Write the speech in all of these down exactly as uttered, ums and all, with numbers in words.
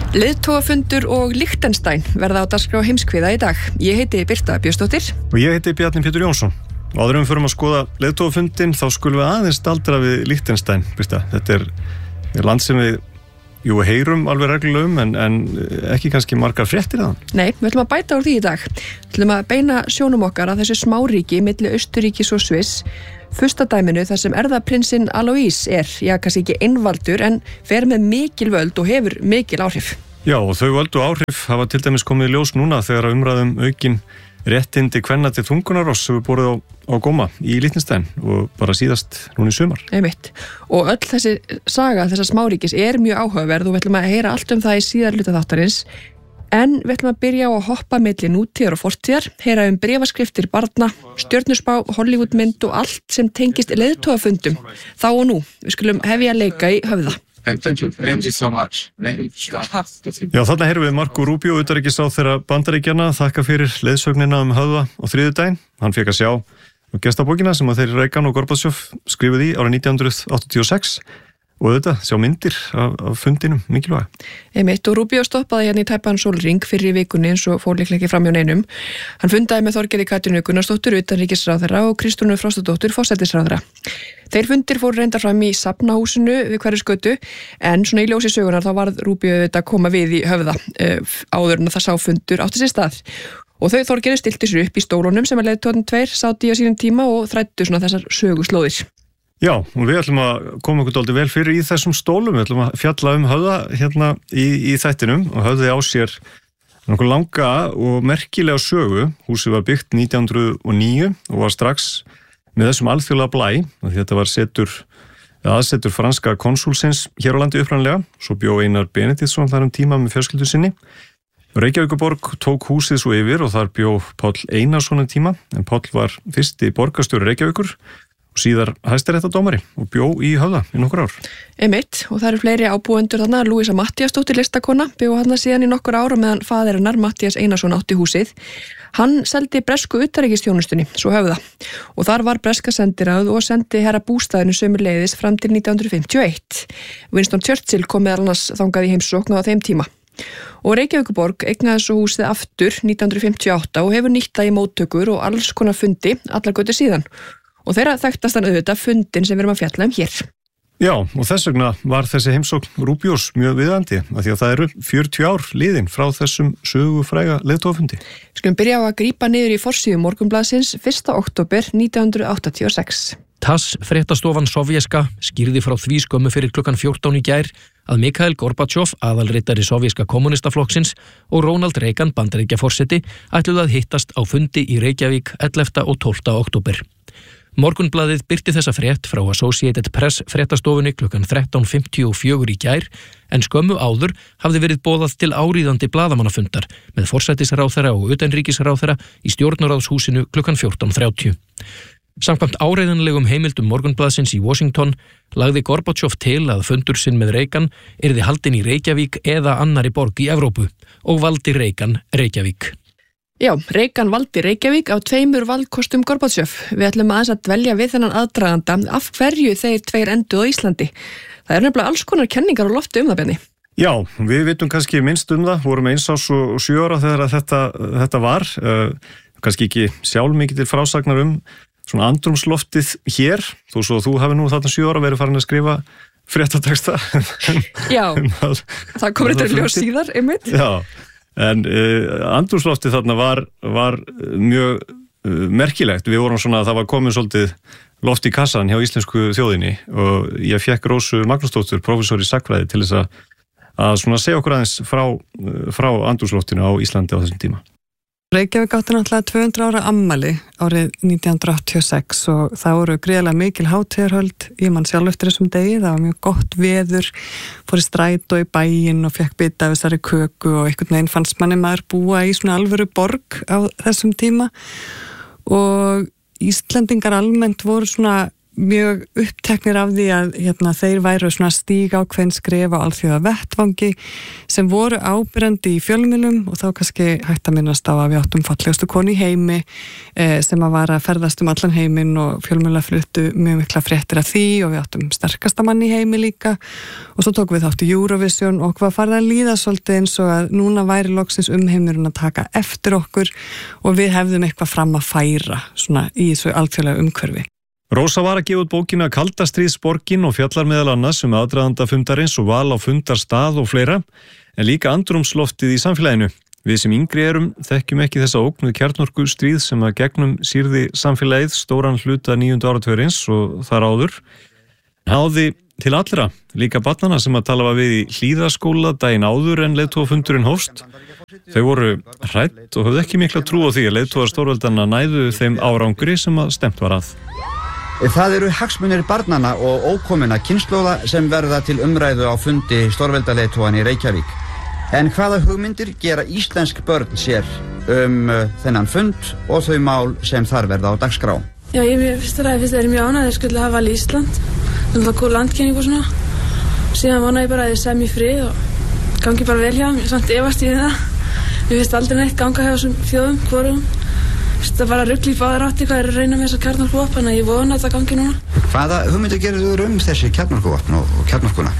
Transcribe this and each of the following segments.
Leiðtogafundur og Liechtenstein verða á dagskrá heimskviða í dag. Ég heiti Birta Björnsdóttir. Og ég heiti Bjarni Pétur Jónsson. Og áður en við förum að skoða leiðtogafundinn, þá skulum við aðeins staldra við Liechtenstein, Birta. Þetta er, er land sem við, jú, heyrum alveg reglulega um, en, en ekki kannski margar fréttir af hann. Nei, við ætlum að bæta úr því í dag. Við ætlum að beina sjónum okkar að þessu smáríki milli Austurríkis og Sviss. Fyrsta dæminu þar sem erfðaprinsinn Alois er, já, kannski ekki einvaldur, en fer með mikil völd og hefur mikil áhrif. Já, og þau völd og áhrif hafa til dæmis komið í ljós núna þegar umræðum aukin réttindi kvenna til þungunarross hefur borið á, á góma í Liechtenstein og bara síðast núna í sumar. Einmitt. Og öll þessi saga þessa smáríkis er mjög áhugaverð og við ætlum að heyra allt um það í síðar hluta þáttarins. En við ætlum að byrja á að hoppa milli nútíðar og fortíðar, heyra um bréfaskriftir barna, stjörnuspá, Hollywoodmynd og allt sem tengist leiðtogafundum. Þá og nú, við skulum hefja að leika í Höfða. Thank you. Thank you so much. Já, þarna heyrum við Marco Rubio, utanríkisráðherra Bandaríkjanna, þakka fyrir leiðsögnina um Höfða á þriðjudaginn. Hann fékk að sjá gestabókina sem að þeir Reagan og Gorbachev skrifuðu í árið nítján hundruð áttatíu og sex. Og þetta, sjá myndir af, af fundinum, mikilvæg. Einmitt, og Rubio stoppaði hérna í tæpan sólring fyrir í vikunni eins og fór líklega ekki fram hjá neinum. Hann fundaði með Þorgerði Katrínu Gunnarsdóttur, utanríkisráðherra og Kristrúnu Frostadóttur, forsætisráðherra. Þeir fundir fóru reyndar fram í Safnahúsinu við Hverfisgötu, en svona í ljósi sögunar þá varð Rubio þetta að koma við í Höfða uh, áður en það sá fundur átti sér stað. Og þau Þorgerði stilti sér upp í stólunum sem að leiðtogarnir tveir sátu í á sínum tíma og þræddu svona þessar söguslóðir. Já, og við ætlum að koma okkur dálítið vel fyrir í þessum stólum. Við ætlum að fjalla um Höfða hérna í, í þættinum og Höfði á sér nokkuð langa og merkilega sögu. Húsið var byggt nítján hundruð og níu og var strax með þessum alþjóðlega blæ. Þetta var setur, aðsetur franska konsúlsins hér á landi uppræðanlega. Svo bjó Einar Benediktsson þar um tíma með fjölskyldu sinni. Reykjavíkurborg tók húsið svo yfir og þar bjó Páll Einarsson um tíma. En Páll var fyrsti borgarstjóri Reykjavíkur og síðar hæstaréttardómari og bjó í Höfða í nokkur ár. Einmitt, og það eru fleiri ábúendur þarna. Lúísa Matthíasdóttir listakona bjó þarna síðan í nokkur ár meðan faðir hennar Matthías Einarsson átti húsið. Hann seldi bresku utanríkisþjónustunni, svo Höfða, og þar var breska sendiráð og sendi herra bústaðinu sömuleiðis fram til nítján hundruð fimmtíu og eitt. Winston Churchill kom meðal annars þangað í heimsókn á þeim tíma. Og Reykjavíkurborg eignaði svo húsið aftur nítján hundruð fimmtíu og átta og hefur nýtt það í móttökur og alls konar fundi allar götur síðan. Og þeirra þekktast hann auðvitað fundin sem við erum að fjalla um hér. Já, og þess vegna var þessi heimsókn Rubios mjög viðandi, af því að það eru fjörutíu ár liðin frá þessum sögufræga leiðtogafundi. Við skulum byrja á að grípa niður í forsíðu Morgunblaðsins fyrsta október nítján hundruð áttatíu og sex. TASS fréttastofan sovjeska skýrði frá því skömmu fyrir klukkan fjórtán í gær að Mikhail Gorbachev, aðalritari sovjeska kommunistaflokksins, og Ronald Reagan, Bandaríkjaforseti, ætluðu að hittast á fundi í Reykjavík ellefta og tólfta október. Morgunblaðið birti þessa frétt frá Associated Press fréttastofunni klukkan þrettán fimmtíu og fjögur í gær, en skömmu áður hafði verið boðað til áríðandi blaðamannafundar með forsætisráðherra og utanríkisráðherra í stjórnarráðshúsinu klukkan fjórtán þrjátíu. Samkvæmt áreiðanlegum heimildum Morgunblaðsins í Washington lagði Gorbachev til að fundur sinn með Reagan yrði haldinn í Reykjavík eða annarri borg í Evrópu og valdi Reagan Reykjavík. Já, Reagan valdi Reykjavík á tveimur valkostum Gorbachev. Við ætlum aðeins að dvelja við þennan aðdraganda af hverju þeir tveir enduðu á Íslandi. Það er nefnilega alls konar kenningar á lofti um það, Benni. Já, við vitum kannski minnst um það, vorum eins ás og sjö ára þegar þetta, þetta var, uh, kannski ekki sjálf mikið til frásagnar um svona andrúmsloftið hér, þó svo þú hafi nú þarna sjö ára verið farin að skrifa fréttateksta. Já, það kom reyndar í ljós síðar, einmitt. Já, en uh, andrúmsloftið þarna var, var mjög uh, merkilegt. Við vorum svona, það var komin svolítið loft í kassan hjá íslensku þjóðinni og ég fekk Rósu Magnúsdóttur, prófessor í sagnfræði, til þess að, að svona segja okkur aðeins frá, frá andrúmsloftinu á Íslandi á þessum tíma. Reykjavík átti náttúrulega tvö hundruð ára ammæli árið nítján hundruð áttatíu og sex og það voru gríðarlega mikil hátíðarhöld. Ég man sjálf eftir þessum degi, það var mjög gott veður, fór í strætó í bæinn og fekk bita af þessari köku og einhvern veginn fannst manni maður búa í svona alvöru borg á þessum tíma og Íslendingar almennt voru svona mjög uppteknir af því að hérna, þeir væru svona stíga á hvern skref á alþjóða vettvangi sem voru ábyrjandi í fjölmiðlum og þá kannski hægt að minnast á að við áttum fallegustu konu í heimi eh, sem að var að ferðast um allan heiminn og fjölmiðla fluttu mjög mikla fréttir af því og við áttum sterkasta mann í heimi líka og svo tókum við þátt í Eurovision og hvað farið að líða svolítið eins og að núna væri loksins umheimurinn að taka eftir okkur og við hefðum eitthvað fram að færa svona í þessu alþjóðlega umhverfi. Rósa var að gefa út bókina Kaldastríðsborgin og fjallar meðal annars um aðdraganda fundarins og val á fundarstað og fleira, en líka andrúmsloftið í samfélaginu. Við sem yngri erum þekkjum ekki þessa ógn við kjarnorku stríð sem að gegnum sýrði samfélagið stóran hluta níunda áratugurins og þar áður. Háði til allra, líka barnana sem að tala við í Hlíðaskóla daginn áður en leiðtogafundurinn hófst. Þau voru hrædd og höfðu ekki mikla trú á því að leiðtogar stórveldana næðu þeim árangri sem að stemt var að. Það eru hagsmunir barnanna og ókominna kynslóða sem verða til umræðu á fundi stórveldaleiðtogann í Reykjavík. En hvaða hugmyndir gera íslensk börn sér um þennan fund og þau mál sem þar verða á dagskrá? Já, ég finnst það að það er mjög ánægður skulle hafa valið Ísland. Það er góð landkenning og svona. Síðan vona ég bara að þið sem í frið og gangi bara vel hjá þeim. Ég samt efast í það. Ég finnst aldrei neitt ganga hjá þessum þjóðum, hvorum. Það bara rugl í báðar átti hvað er að reyna með þessar kjarnorkuvopn, þannig að ég vona að það gangi núna. Hvaða hugmyndir gerir þú um þessi kjarnorkuvopn og, og kjarnorkuna?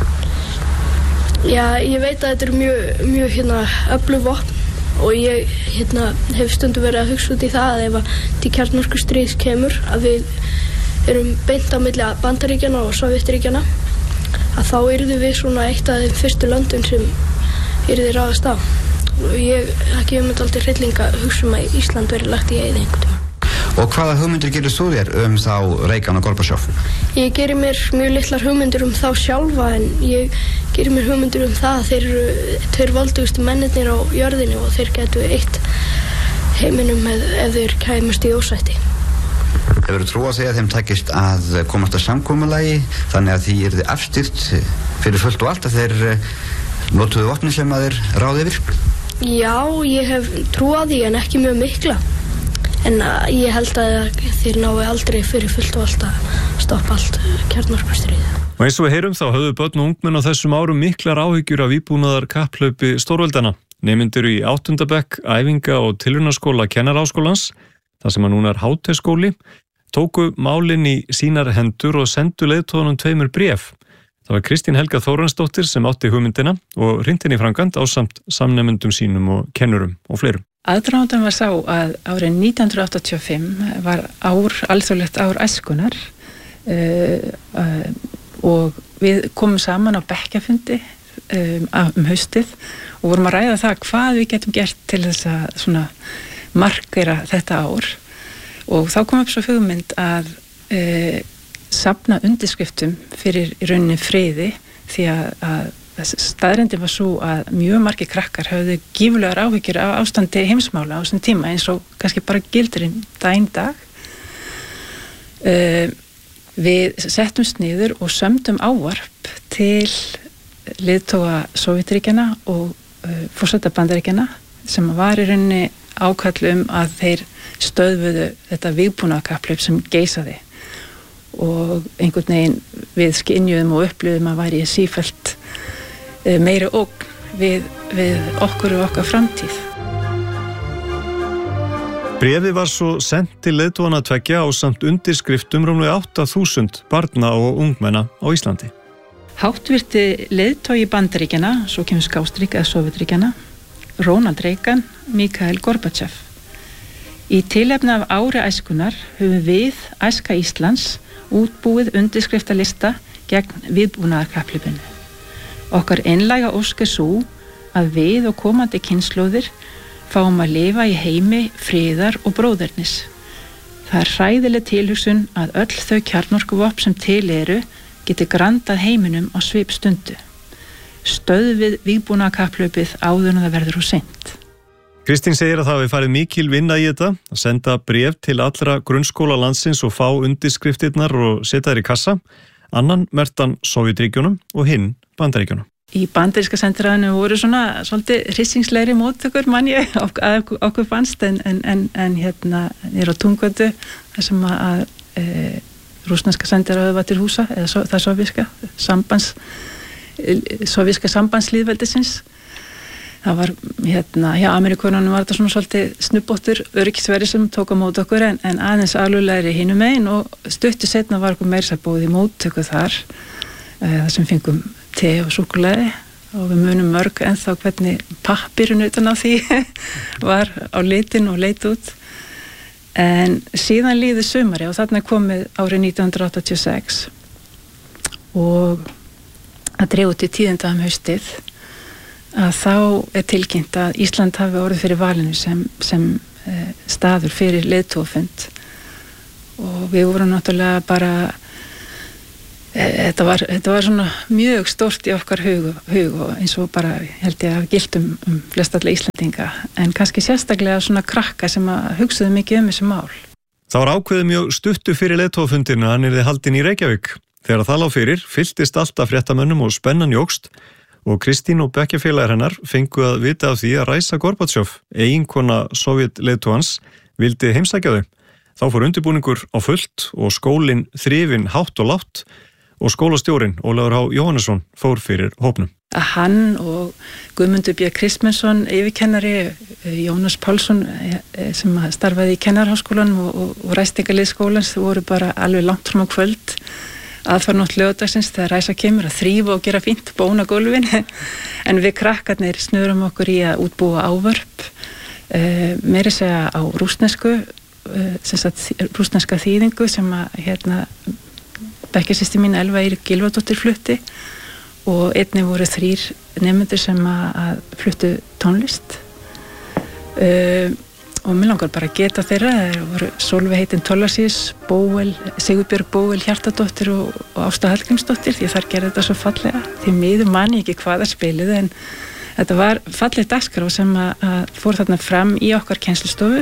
Já, ég veit að þetta er mjög, mjög hérna, öflug vopn og ég hérna, hef stundum verið að hugsa út í það að ef að til kjarnorku stríðs kemur að við erum beint á milli Bandaríkjanna og Sovétríkjanna að þá yrðu við svona eitt af þeim fyrstu löndum sem yrði ráðast á. Og ég ekki um þetta aldrei hrylling að hugsa um að Ísland verið lagt í eyði einhvern tímann. Og hvaða hugmyndir gerir þú þér um þá Reagan og Gorbachev? Ég gerir mér mjög litlar hugmyndir um þá sjálfa en ég gerir mér hugmyndir um það að þeir eru tveir voldugustu mennirnir á jörðinni og þeir getu eitt heiminum með, ef þeir kæmust í ósætti. Hefur þú trú á því að þeim takist að komast að samkomulagi þannig að því yrði afstýrt fyrir fullt og allt að þeir notuðu vopni sem að þeir ráði yfir? Já, ég hef trú á því en ekki mjög mikla. En ég held að þeir nái aldrei fyrir fullt og allt að stoppa allt kjarnorkustríð. Og eins og við heyrum þá höfðu börn og ungmenn á þessum árum miklar áhyggjur af íbúnaðar kapplaupi stórveldana. Nemendur í áttunda bekk, æfinga- og tilraunaskóla Kennaraháskólans, þar sem að núna er háteskóli, tóku málin í sínar hendur og sendu leiðtogunum tveimur bréf. Það var Kristín Helga Þóransdóttir sem átti hugmyndina og hrindi henni í framkvæmd ásamt samnemendum sínum og kennurum og fleirum. Aðdragandinn var sá að árið nítján hundruð áttatíu og fimm var ár, alþjóðlegt ár æskunnar uh, uh, og við komum saman á bekkjafundi um, um haustið og vorum að ræða það hvað við getum gert til þess að svona markera þetta ár og þá kom upp svo hugmynd að uh, safna undirskriftum fyrir í rauninni friði því að, að staðreyndin var svo að mjög margir krakkar höfðu gífurlegar áhyggjur af ástandi heimsmála á þessum tíma eins og kannski bara gildir í daginn dag. Uh, við settumst niður og sömdum ávarp til leiðtoga Sovétríkjanna og uh, forseta Bandaríkjanna sem var í rauninni ákall um að þeir stöðvuðu þetta vígbúnaðarkapphlaup sem geisaði. Og einhvern veginn við skynjuðum og upplifum að væri sífellt meiri ógn við, við okkur og okkar framtíð. Bréfið var svo sent til leiðtogana tveggja ásamt undirskriftum rúmlega átta þúsund barna og ungmenna á Íslandi. Háttvirti leiðtogi Bandaríkjanna, svo kemur Skástrík eða Sovétríkjanna, Ronald Reagan, Mikhail Gorbachev. Í tilefni af ári æskunnar höfum við, Æska Íslands, útbúið undirskriftalista gegn viðbúnaðarkapphlaupinu. Okkar einlæga ósk er sú að við og komandi kynslóðir fáum að lifa í heimi friðar og bróðernis. Það er hræðileg tilhugsun að öll þau kjarnorkuvopn sem til eru geti grandað heiminum á svipstundu. Stöðvið vígbúnaðarkapphlaupið áður en það verður of seint. Kristín segir að það hafi farið mikil vinna í þetta, að senda bréf til allra grunnskóla landsins og fá undirskriftirnar og setja þær í kassa, annan mertan Sovétríkjunum og hinn Bandaríkjunum. Í bandaríska sendiræðinu voru svona svolítið hryssingslegri móttökur mann ég að okkur fannst en, en, en, en hérna er á Túngötu þar sem að e, rússneska sendiráðið var til húsa, eða svo, það sovjíska sambands sovjíska sambandslýðveldisins. Það var, hérna, hjá Amerikonunum var þetta svona svolítið snubbóttur öryggisveri sem tók á mót okkur en, en aðeins alveglegri hinum megin og stuttu setna var okkur meira búið í móttöku þar þar sem fengum te og súkkulaði og við munum mörg ennþá hvernig pappirinn utan á því var á litin og leit út. En síðan líði sumari og þarna er komið árið nítján hundruð áttatíu og sex og að dreif út í tíðinda um haustið að þá er tilkynnt að Ísland hafi orðið fyrir valinu sem, sem e, staður fyrir leiðtogafund og við vorum náttúrulega bara e, þetta, var, þetta var svona mjög stórt í okkar hug, hug og eins og bara held ég að giltum um flest alla Íslandinga en kannski sérstaklega svona krakka sem að hugsaðu mikið um þessu mál. Það var ákveðið mjög stuttu fyrir leiðtogafundinu að hann yrði haldinn í Reykjavík. Þegar það lá fyrir, fylltist alltaf fréttamönnum og spennan jókst og Kristín og bekkjarfélagar hennar fengu að vita af því að Raisa Gorbatsjov, eiginkona sovjetleiðtogans, vildi heimsækja þau. Þá fór undirbúningur á fullt og skólinn þrifinn hátt og látt og skólastjórinn Ólafur H. Jóhannesson fór fyrir hópnum. Að hann og Guðmundur B. Kristmundsson, yfirkennari, Jónas Pálsson sem starfaði í kennarháskólanum og, og, og ræstingarlið skólans voru bara alveg langt fram á kvöld aðfarnótt lögadagsins þegar Raisa kemur að þrífa og gera fínt bóna gólfin en við krakkarnir snurum okkur í að útbúa ávörp uh, meiri segja á rússnesku uh, sem sagt rússneska þýðingu sem að hérna bekkjarsystir mín Elva Eirík Gylfadóttir flutti og einni voru þrýr nemendur sem að, að fluttu tónlist uh, og mér langar bara að geta þeirra. Það voru Sólveig heitin Tollarsís, Bóel, Sigurbjörg Bóel Hjartardóttir og, og Ásta Hallgrímsdóttir því þar gerði þetta svo fallega. Því miður man ég ekki hvað það spiluði en þetta var falleg dagskrá sem að, að fór þarna fram í okkar kennslustofu.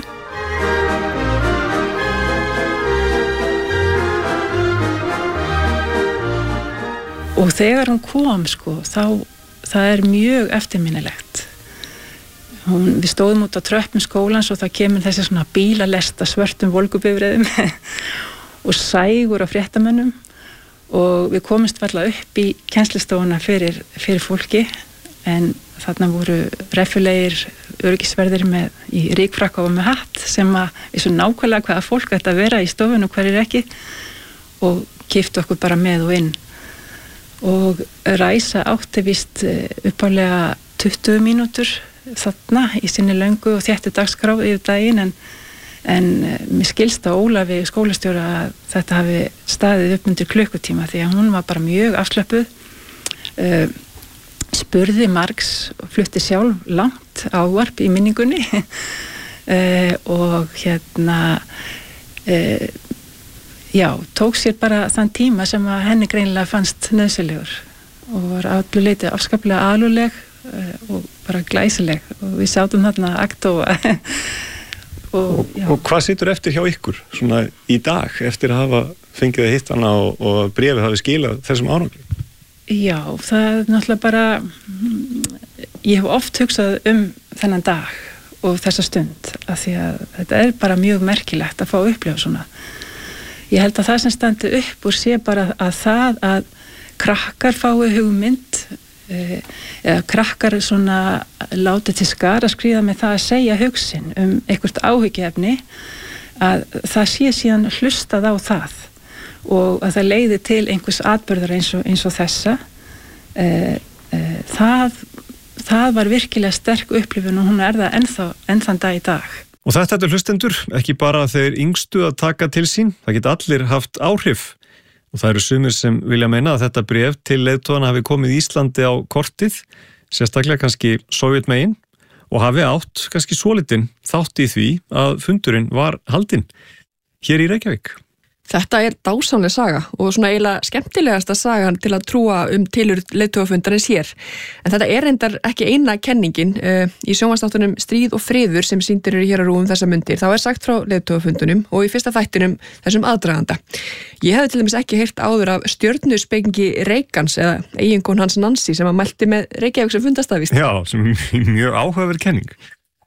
Og þegar hún kom sko, þá það er mjög eftirminnilegt. Hún, við stóðum út á tröppum skólans og það kemur þessi svona bílalesta svörtum volgubifreiðum og sægur á fréttamönnum og við komumst varla upp í kennslustofuna fyrir, fyrir fólki en þarna voru reffulegir öryggisverðir með í ríkfrakka og með hatt sem að vissu nákvæmlega hvaða fólk ætti að vera í stofun og hver er ekki og kiptu okkur bara með og inn og Raisa átti víst uppálega tuttugu mínútur þarna í sinni löngu og þéttu dagskrá yfir daginn en, en mér skilst á Ólafi skólastjóra að þetta hafi staðið upp undir klukkutíma því að hún var bara mjög afslöppuð uh, spurði margs og flutti sjálf langt ávarp í minningunni uh, og hérna uh, já, tók sér bara þann tíma sem að henni greinilega fannst nauðsynlegur og var allu leiti afskaplega alúðleg og bara glæsileg og við sátum þarna aktóa og, og, og hvað situr eftir hjá ykkur svona í dag eftir að hafa fengið að hitta hana og, og bréfið hafi skilað þessum árangri? Já, það er náttúrulega bara ég hef oft hugsað um þennan dag og þessa stund af því að þetta er bara mjög merkilegt að fá að upplifa svona ég held að það sem standi upp úr sé bara að það að krakkar fái hugmynd eða krakkar svona látið til skara skríða með það að segja hugsin um eitthvað áhyggjuefni að það sé síðan hlustað á það og að það leiði til einhvers atburðar eins og, eins og þessa e, e, það, það var virkilega sterk upplifun og hún er það ennþá, ennþann dag í dag. Og þetta er hlustendur, ekki bara þeir yngstu að taka til sín, það geta allir haft áhrif. Og það eru sumir sem vilja meina að þetta bréf til leiðtogana hafi komið Íslandi á kortið, sérstaklega kannski Sovjetmegin, og hafi átt kannski svolítinn þátt í því að fundurinn var haldinn hér í Reykjavík. Þetta er dásamleg saga og svona eiginlega skemmtilegasta sagan til að trúa um tilurð leiðtogafundarins hér. En þetta er reyndar ekki eina kenningin. Uh, í sjónvarpsþáttunum Stríð og friður sem sýndir eru hér á RÚV um þessa mundir. Þá er sagt frá leiðtogafundunum og í fyrsta þættinum þessum aðdraganda. Ég hefði til dæmis ekki heyrt áður af stjörnuspekingi Reagans eða eiginkon hans Nancy sem að mælti með Reykjavík sem fundastaðvist. Já, sem mjög áhugaverð kenning.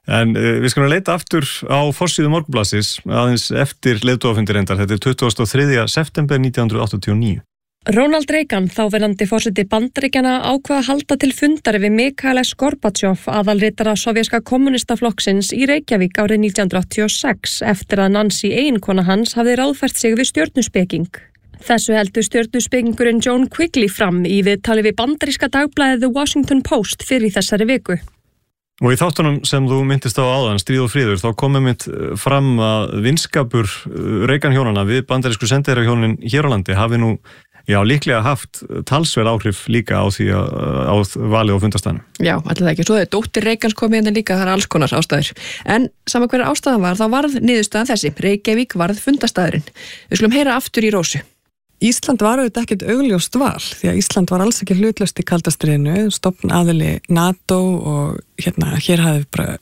En uh, við skulum leita aftur á forsíðu Morgunblaðsins aðeins eftir leiðtogafundi reyndar. Þetta er tuttugasta og þriðja september nítján hundruð áttatíu og níu. Ronald Reagan, þáverandi forseti Bandaríkjanna, ákvað að halda til fundar við Mikhail Gorbachev, aðalritara sovjerska kommunistaflokksins í Reykjavík árið nítján hundruð áttatíu og sex eftir að Nancy eiginkona hans hafði ráðfært sig við stjörnuspeking. Þessu heldur stjörnuspekingurinn Joan Quigley fram í viðtali við bandaríska dagblaðið The Washington Post fyrir þessari viku. Og í þáttunum sem þú myndist á áðan, Stríð og friður, þá komum mynd fram að vinskapur Reagan hjónana við bandarísku sendiherrahjónin hér á landi hafi nú, já, líklega haft talsverð áhrif líka á því að, á valið og fundastæðinu. Já, alltaf ekki. Svo er dóttir Reagans komið hérna líka, það er alls konar ástæður. En sama hverja ástæðan var, þá varð niðurstaðan þessi. Reykjavík varð fundastæðurinn. Við skulum heyra aftur í Rósu. Ísland var auðvitað ekkert augljóst val því að Ísland var alls ekki hlutlaust í kalda stríðinu, stofn aðili NATO og hérna, hér hafði bara